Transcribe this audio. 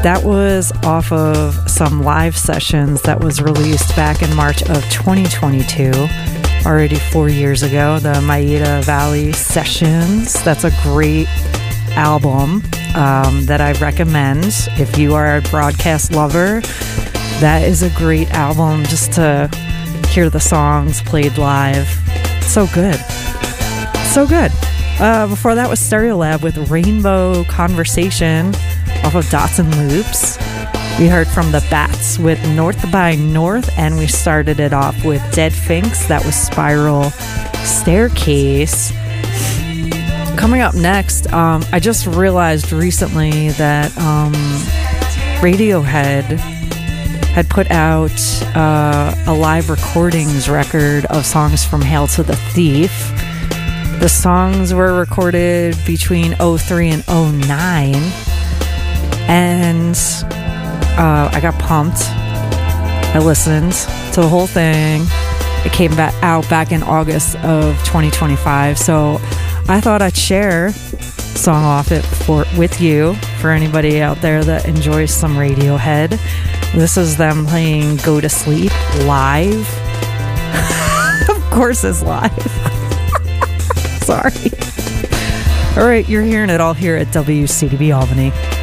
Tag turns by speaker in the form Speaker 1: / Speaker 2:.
Speaker 1: That was off of some live sessions that was released back in March of 2022, already 4 years ago, the Maeda Valley Sessions. That's a great album that I recommend. If you are a broadcast lover, that is a great album just to hear the songs played live. So good. So good. Before that was Stereolab with Rainbow Conversation off of Dots and Loops. We heard from the Bats with North by North, and we started it off with Dead Finks. That was Spiral Staircase. Coming up next, I just realized recently that Radiohead had put out a live recordings record of songs from Hail to the Thief. The songs were recorded between 03 and 09, and I got pumped. I listened to the whole thing. It came out back in August of 2025, so I thought I'd share a song off it with you, for anybody out there that enjoys some Radiohead. This is them playing Go to Sleep live. Of course it's live. Sorry. All right, you're hearing it all here at WCDB Albany.